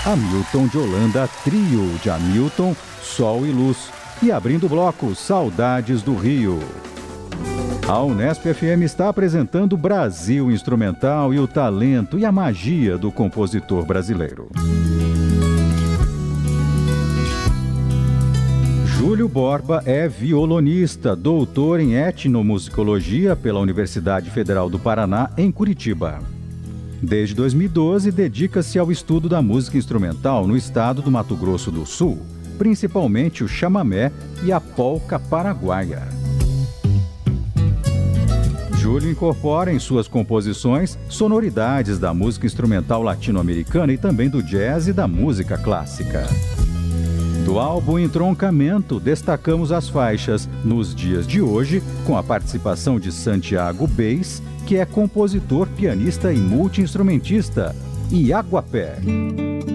Hamilton de Holanda, Trio de Hamilton, Sol e Luz. E abrindo o bloco, Saudades do Rio. A Unesp FM está apresentando Brasil Instrumental e o talento e a magia do compositor brasileiro. Júlio Borba é violonista, doutor em etnomusicologia pela Universidade Federal do Paraná, em Curitiba. Desde 2012, dedica-se ao estudo da música instrumental no estado do Mato Grosso do Sul, principalmente o chamamé e a polca paraguaia. Júlio incorpora em suas composições sonoridades da música instrumental latino-americana e também do jazz e da música clássica. Do álbum Entroncamento, destacamos as faixas Nos Dias de Hoje, com a participação de Santiago Beis, que é compositor, pianista e multi-instrumentista, e Aguapé.